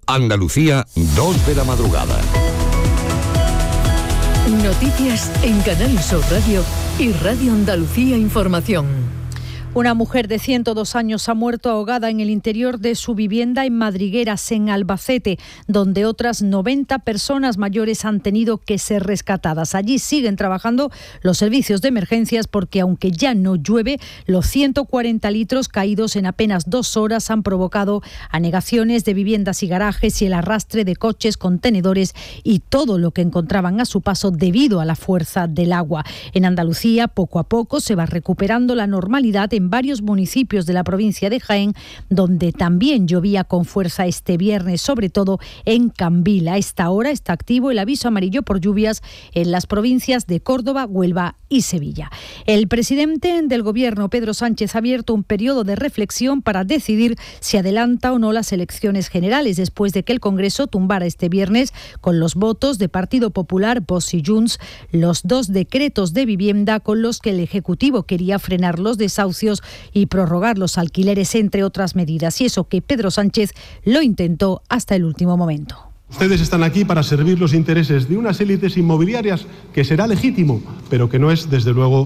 Andalucía, 2 de la madrugada. Noticias en Canal Sur Radio y Radio Andalucía Información. Una mujer de 102 años ha muerto ahogada en el interior de su vivienda en Madrigueras, en Albacete, donde otras 90 personas mayores han tenido que ser rescatadas. Allí siguen trabajando los servicios de emergencias porque, aunque ya no llueve, los 140 litros caídos en apenas 2 horas han provocado anegaciones de viviendas y garajes y el arrastre de coches, contenedores y todo lo que encontraban a su paso debido a la fuerza del agua. En Andalucía, poco a poco, se va recuperando la normalidad en varios municipios de la provincia de Jaén, donde también llovía con fuerza este viernes, sobre todo en Cambil. A esta hora está activo el aviso amarillo por lluvias en las provincias de Córdoba, Huelva y Sevilla. El presidente del Gobierno, Pedro Sánchez, ha abierto un periodo de reflexión para decidir si adelanta o no las elecciones generales, después de que el Congreso tumbara este viernes, con los votos de Partido Popular, Vox y Junts, los 2 decretos de vivienda con los que el Ejecutivo quería frenar los desahucios y prorrogar los alquileres, entre otras medidas. Y eso que Pedro Sánchez lo intentó hasta el último momento. Ustedes están aquí para servir los intereses de unas élites inmobiliarias, que será legítimo, pero que no es, desde luego,